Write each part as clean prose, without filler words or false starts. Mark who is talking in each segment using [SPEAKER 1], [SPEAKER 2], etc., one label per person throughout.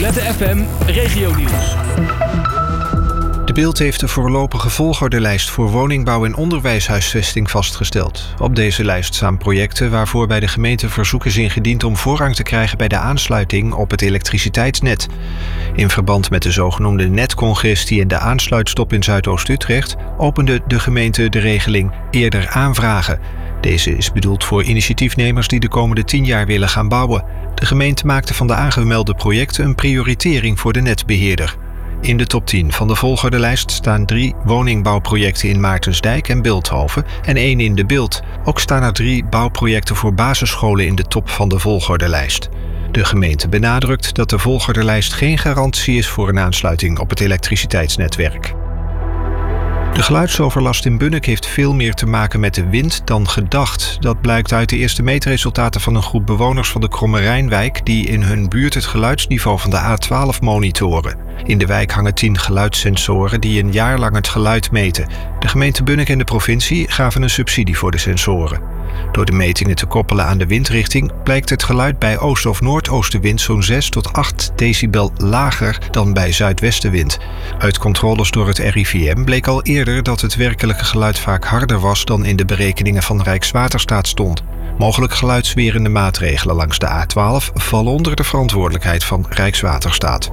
[SPEAKER 1] Nicolette FM Regionieuws.
[SPEAKER 2] De Bild heeft de voorlopige volgordelijst voor woningbouw en onderwijshuisvesting vastgesteld. Op deze lijst staan projecten waarvoor bij de gemeente verzoek is ingediend om voorrang te krijgen bij de aansluiting op het elektriciteitsnet. In verband met de zogenoemde netcongestie en de aansluitstop in Zuidoost-Utrecht opende de gemeente de regeling eerder aanvragen. Deze is bedoeld voor initiatiefnemers die de komende 10 jaar willen gaan bouwen. De gemeente maakte van de aangemelde projecten een prioritering voor de netbeheerder. In de top 10 van de volgordelijst staan 3 woningbouwprojecten in Maartensdijk en Bilthoven en 1 in de Bilt. Ook staan er 3 bouwprojecten voor basisscholen in de top van de volgordelijst. De gemeente benadrukt dat de volgordelijst geen garantie is voor een aansluiting op het elektriciteitsnetwerk. De geluidsoverlast in Bunnik heeft veel meer te maken met de wind dan gedacht. Dat blijkt uit de eerste meetresultaten van een groep bewoners van de Kromme Rijnwijk die in hun buurt het geluidsniveau van de A12 monitoren. In de wijk hangen 10 geluidssensoren die een jaar lang het geluid meten. De gemeente Bunnik en de provincie gaven een subsidie voor de sensoren. Door de metingen te koppelen aan de windrichting blijkt het geluid bij oost- of noordoostenwind zo'n 6 tot 8 decibel lager dan bij zuidwestenwind. Uit controles door het RIVM bleek al eerder dat het werkelijke geluid vaak harder was dan in de berekeningen van Rijkswaterstaat stond. Mogelijk geluidswerende maatregelen langs de A12 vallen onder de verantwoordelijkheid van Rijkswaterstaat.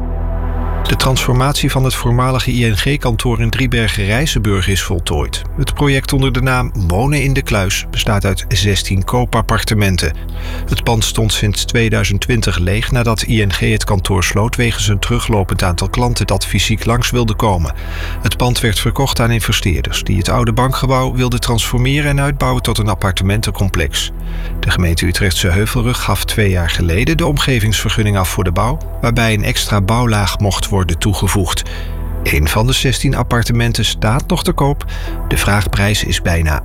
[SPEAKER 2] De transformatie van het voormalige ING-kantoor in Driebergen-Rijsenburg is voltooid. Het project onder de naam Wonen in de Kluis bestaat uit 16 koopappartementen. Het pand stond sinds 2020 leeg nadat ING het kantoor sloot wegens een teruglopend aantal klanten dat fysiek langs wilde komen. Het pand werd verkocht aan investeerders die het oude bankgebouw wilden transformeren en uitbouwen tot een appartementencomplex. De gemeente Utrechtse Heuvelrug gaf 2 jaar geleden de omgevingsvergunning af voor de bouw, waarbij een extra bouwlaag mocht worden toegevoegd. Een van de 16 appartementen staat nog te koop. De vraagprijs is bijna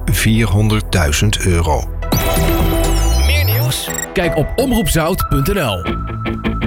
[SPEAKER 2] €400.000.
[SPEAKER 1] Meer nieuws? Kijk op omroepzout.nl.